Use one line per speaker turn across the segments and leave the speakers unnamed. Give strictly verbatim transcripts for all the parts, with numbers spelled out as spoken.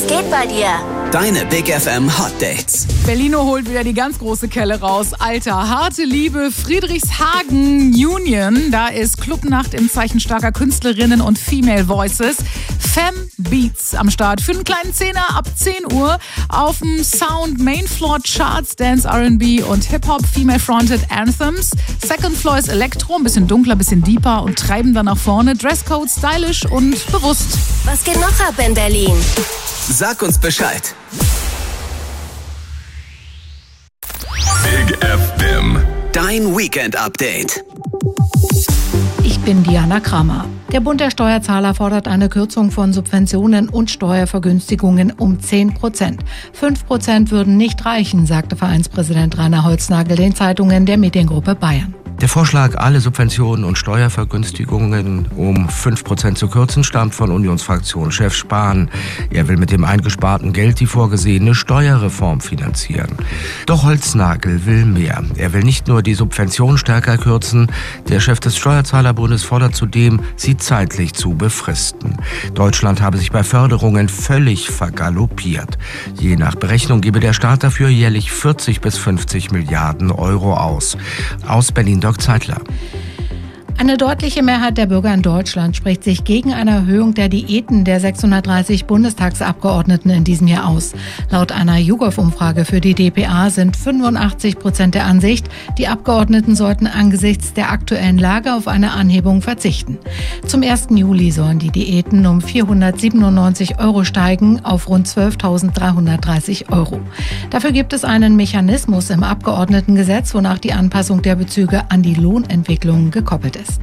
Was geht bei dir?
Deine Big F M Hot Dates.
Berlino holt wieder die ganz große Kelle raus. Alter, harte Liebe, Friedrichshagen Union. Da ist Clubnacht im Zeichen starker Künstlerinnen und Female Voices. Fem Beats am Start. Für einen kleinen Zehner ab zehn Uhr auf dem Sound Main Floor Charts, Dance, R and B und Hip-Hop, Female-Fronted Anthems. Second Floor ist Elektro, ein bisschen dunkler, ein bisschen deeper und treiben dann nach vorne. Dresscode stylisch und bewusst.
Was geht noch ab in Berlin?
Sag uns Bescheid.
Big F M.
Dein Weekend-Update.
Ich bin Diana Kramer. Der Bund der Steuerzahler fordert eine Kürzung von Subventionen und Steuervergünstigungen um zehn Prozent. fünf Prozent würden nicht reichen, sagte Vereinspräsident Rainer Holznagel den Zeitungen der Mediengruppe Bayern.
Der Vorschlag, alle Subventionen und Steuervergünstigungen um fünf Prozent zu kürzen, stammt von Unionsfraktionschef Spahn. Er will mit dem eingesparten Geld die vorgesehene Steuerreform finanzieren. Doch Holznagel will mehr. Er will nicht nur die Subventionen stärker kürzen, der Chef des Steuerzahlerbundes fordert zudem, sie zeitlich zu befristen. Deutschland habe sich bei Förderungen völlig vergaloppiert. Je nach Berechnung gebe der Staat dafür jährlich vierzig bis fünfzig Milliarden Euro aus. Aus Berlin Dirk Zeitler.
Eine deutliche Mehrheit der Bürger in Deutschland spricht sich gegen eine Erhöhung der Diäten der sechshundertdreißig Bundestagsabgeordneten in diesem Jahr aus. Laut einer YouGov-Umfrage für die d p a sind fünfundachtzig Prozent der Ansicht, die Abgeordneten sollten angesichts der aktuellen Lage auf eine Anhebung verzichten. Zum ersten Juli sollen die Diäten um vierhundertsiebenundneunzig Euro steigen auf rund zwölftausenddreihundertdreißig Euro. Dafür gibt es einen Mechanismus im Abgeordnetengesetz, wonach die Anpassung der Bezüge an die Lohnentwicklung gekoppelt ist.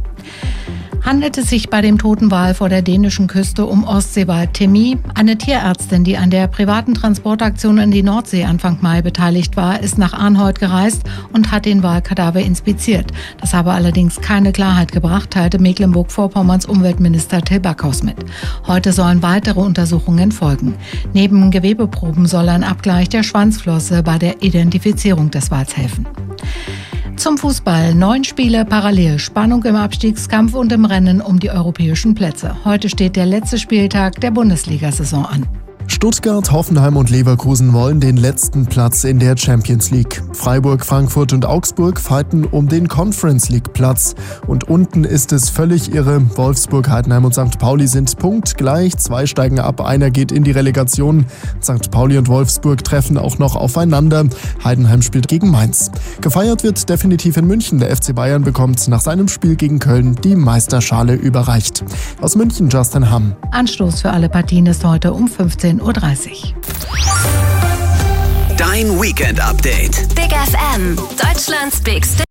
Handelt es sich bei dem toten Wal vor der dänischen Küste um Ostseewal Timmy? Eine Tierärztin, die an der privaten Transportaktion in die Nordsee Anfang Mai beteiligt war, ist nach Arnhold gereist und hat den Walkadaver inspiziert. Das habe allerdings keine Klarheit gebracht, teilte Mecklenburg-Vorpommerns Umweltminister Till Backhaus mit. Heute sollen weitere Untersuchungen folgen. Neben Gewebeproben soll ein Abgleich der Schwanzflosse bei der Identifizierung des Wals helfen. Zum Fußball. Neun Spiele parallel. Spannung im Abstiegskampf und im Rennen um die europäischen Plätze. Heute steht der letzte Spieltag der Bundesliga-Saison an.
Stuttgart, Hoffenheim und Leverkusen wollen den letzten Platz in der Champions League. Freiburg, Frankfurt und Augsburg fighten um den Conference League Platz. Und unten ist es völlig irre. Wolfsburg, Heidenheim und Sankt Pauli sind punktgleich. Zwei steigen ab, einer geht in die Relegation. Sankt Pauli und Wolfsburg treffen auch noch aufeinander. Heidenheim spielt gegen Mainz. Gefeiert wird definitiv in München. Der F C Bayern bekommt nach seinem Spiel gegen Köln die Meisterschale überreicht. Aus München Justin Hamm.
Anstoß für alle Partien ist heute um fünfzehn Uhr dreißig.
Dein Weekend-Update.
Big F M, Deutschlands Big Star.